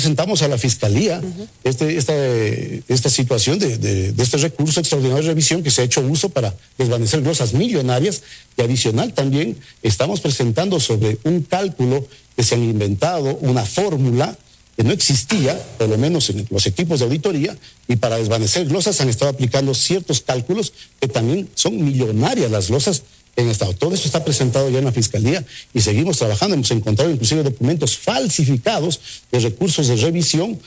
presentamos a la Fiscalía esta situación de este recurso extraordinario de revisión que se ha hecho uso para desvanecer glosas millonarias, y adicional también estamos presentando sobre un cálculo que se han inventado, una fórmula que no existía, por lo menos en los equipos de auditoría, y para desvanecer glosas han estado aplicando ciertos cálculos que también son millonarias las glosas en Estado. Todo esto está presentado ya en la Fiscalía y seguimos trabajando. Hemos encontrado inclusive documentos falsificados de recursos de revisión,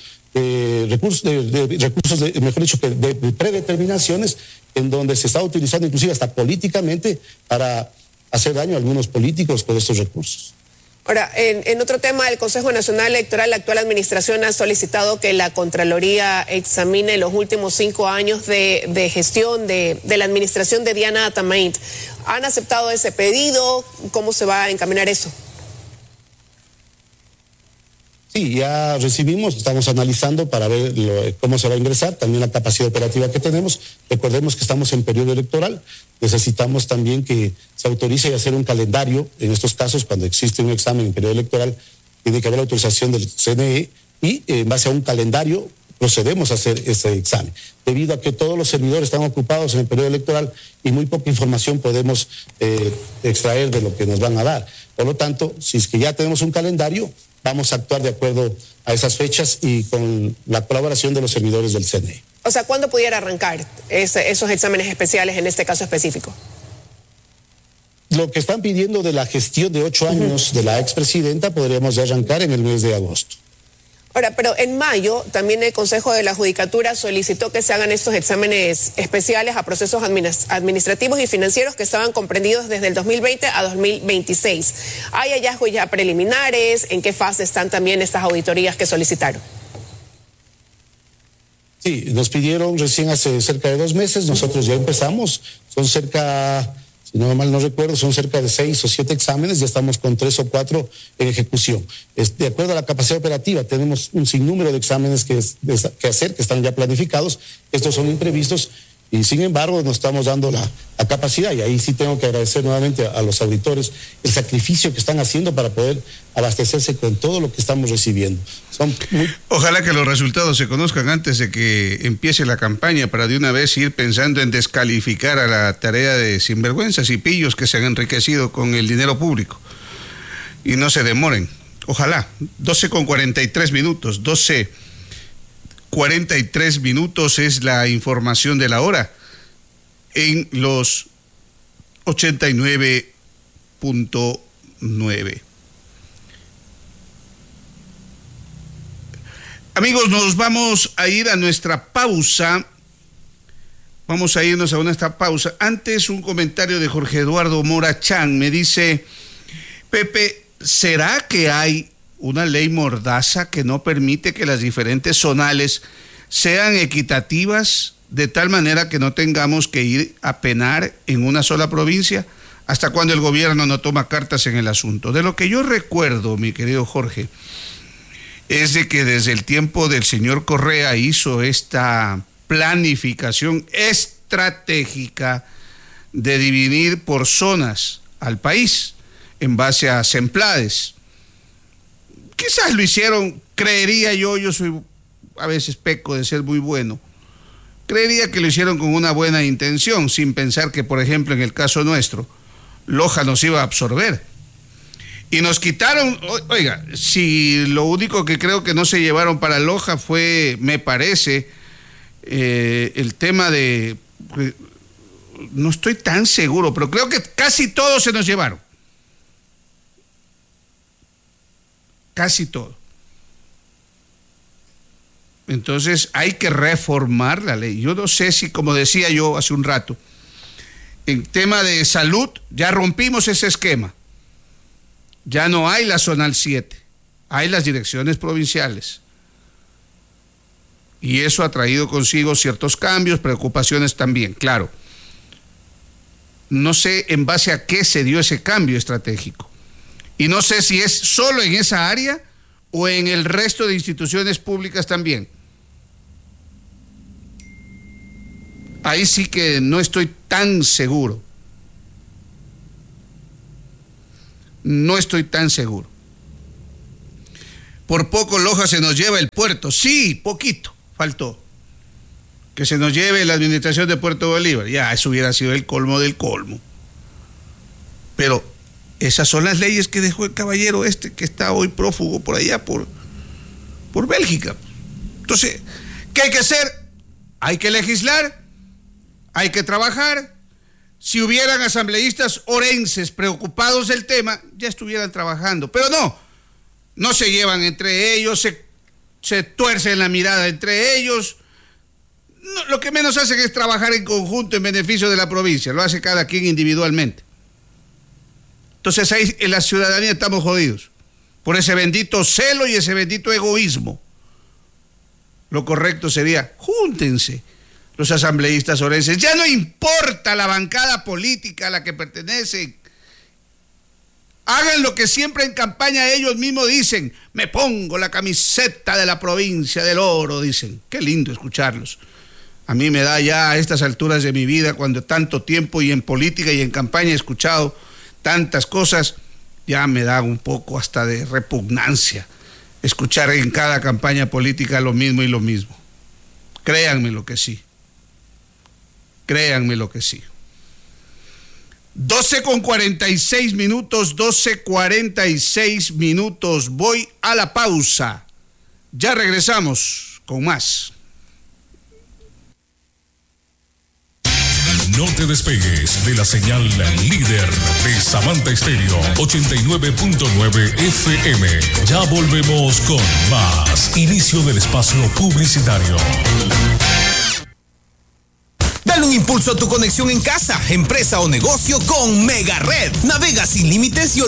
mejor dicho, de predeterminaciones, en donde se está utilizando inclusive hasta políticamente para hacer daño a algunos políticos con estos recursos. Ahora, en otro tema, el Consejo Nacional Electoral, la actual administración ha solicitado que la Contraloría examine los últimos 5 años de gestión de la administración de Diana Atamaint. ¿Han aceptado ese pedido? ¿Cómo se va a encaminar eso? Sí, ya recibimos, estamos analizando para ver cómo se va a ingresar, también la capacidad operativa que tenemos. Recordemos que estamos en periodo electoral, necesitamos también que se autorice a hacer un calendario. En estos casos, cuando existe un examen en periodo electoral, tiene que haber autorización del CNE y en base a un calendario procedemos a hacer ese examen. Debido a que todos los servidores están ocupados en el periodo electoral y muy poca información podemos extraer de lo que nos van a dar. Por lo tanto, si es que ya tenemos un calendario, vamos a actuar de acuerdo a esas fechas y con la colaboración de los servidores del CNE. O sea, ¿cuándo pudiera arrancar esos exámenes especiales en este caso específico? Lo que están pidiendo de la gestión de 8 años de la expresidenta podríamos ya arrancar en el mes de agosto. Ahora, pero en mayo también el Consejo de la Judicatura solicitó que se hagan estos exámenes especiales a procesos administrativos y financieros que estaban comprendidos desde el 2020 a 2026. ¿Hay hallazgos ya preliminares? ¿En qué fase están también estas auditorías que solicitaron? Sí, nos pidieron recién hace cerca de 2 meses, nosotros ya empezamos, son cerca, si no mal no recuerdo, son cerca de 6 o 7 exámenes, ya estamos con 3 o 4 en ejecución. De acuerdo a la capacidad operativa, tenemos un sinnúmero de exámenes que hacer, que están ya planificados, estos son imprevistos, y sin embargo nos estamos dando la capacidad, y ahí sí tengo que agradecer nuevamente a los auditores el sacrificio que están haciendo para poder abastecerse con todo lo que estamos recibiendo. Ojalá que los resultados se conozcan antes de que empiece la campaña, para de una vez ir pensando en descalificar a la tarea de sinvergüenzas y pillos que se han enriquecido con el dinero público. Y no se demoren. Ojalá. 12:43, 12:43 es la información de la hora en los 89.9. Amigos, nos vamos a ir a nuestra pausa. Vamos a irnos a nuestra pausa. Antes, un comentario de Jorge Eduardo Mora Chan. Me dice, Pepe, ¿será que hay una ley mordaza que no permite que las diferentes zonales sean equitativas de tal manera que no tengamos que ir a penar en una sola provincia? ¿Hasta cuando el gobierno no toma cartas en el asunto? De lo que yo recuerdo, mi querido Jorge, es de que desde el tiempo del señor Correa hizo esta planificación estratégica de dividir por zonas al país en base a semplades. Quizás lo hicieron, creería yo soy, a veces peco de ser muy bueno, creería que lo hicieron con una buena intención, sin pensar que, por ejemplo, en el caso nuestro, Loja nos iba a absorber. Y nos quitaron, oiga, si lo único que creo que no se llevaron para Loja fue, me parece, el tema de, no estoy tan seguro, pero creo que casi todos se nos llevaron. Casi todo. Entonces hay que reformar la ley. Yo no sé si, como decía yo hace un rato, en tema de salud ya rompimos ese esquema. Ya no hay la zonal 7, hay las direcciones provinciales. Y eso ha traído consigo ciertos cambios, preocupaciones también, claro. No sé en base a qué se dio ese cambio estratégico. Y no sé si es solo en esa área o en el resto de instituciones públicas también. Ahí sí que no estoy tan seguro. No estoy tan seguro. por poco Loja se nos lleva el puerto. Sí, poquito faltó. Que se nos lleve la administración de Puerto Bolívar. Ya, eso hubiera sido el colmo del colmo. Pero esas son las leyes que dejó el caballero que está hoy prófugo por allá, por Bélgica. Entonces, ¿qué hay que hacer? Hay que legislar, hay que trabajar. Si hubieran asambleístas orenses preocupados del tema, ya estuvieran trabajando. Pero no se llevan entre ellos, se tuercen la mirada entre ellos. No, lo que menos hacen es trabajar en conjunto en beneficio de la provincia, lo hace cada quien individualmente. Entonces ahí en la ciudadanía estamos jodidos, por ese bendito celo y ese bendito egoísmo. Lo correcto sería, júntense los asambleístas orenses, ya no importa la bancada política a la que pertenecen, hagan lo que siempre en campaña ellos mismos dicen, me pongo la camiseta de la provincia del Oro, dicen. Qué lindo escucharlos. A mí me da ya a estas alturas de mi vida, cuando tanto tiempo y en política y en campaña he escuchado tantas cosas, ya me da un poco hasta de repugnancia escuchar en cada campaña política lo mismo y lo mismo. Créanme lo que sí. Créanme lo que sí. 12:46 minutos, 12:46 minutos. Voy a la pausa. Ya regresamos con más. No te despegues de la señal líder de Samantha Estéreo 89.9 FM. Ya volvemos con más. Inicio del espacio publicitario. Dale un impulso a tu conexión en casa, empresa o negocio con Megared. Navega sin límites y